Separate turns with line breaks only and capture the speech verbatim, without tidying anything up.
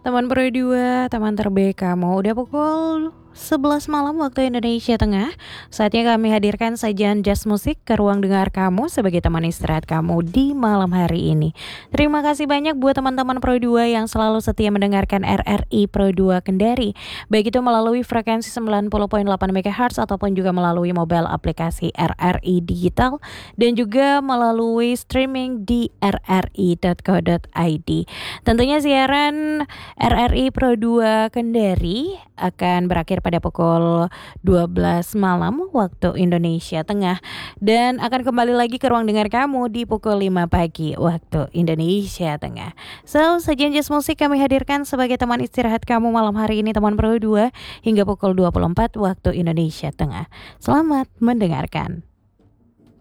Teman Pro dua, teman terbaik kamu. Udah pukul sebelas malam waktu Indonesia Tengah. Saatnya kami hadirkan sajian jazz musik ke ruang dengar kamu sebagai teman istirahat kamu di malam hari ini. Terima kasih banyak buat teman-teman Pro dua yang selalu setia mendengarkan R R I Pro dua Kendari. Baik itu melalui frekuensi sembilan puluh koma delapan megahertz ataupun juga melalui mobile aplikasi R R I Digital dan juga melalui streaming di r r i dot co dot i d. Tentunya siaran R R I Pro dua Kendari akan berakhir pada pukul dua belas malam waktu Indonesia Tengah dan akan kembali lagi ke ruang dengar kamu di pukul lima pagi waktu Indonesia Tengah. So, sajian jazz musik kami hadirkan sebagai teman istirahat kamu malam hari ini teman Pro dua hingga pukul dua puluh empat waktu Indonesia Tengah. Selamat mendengarkan.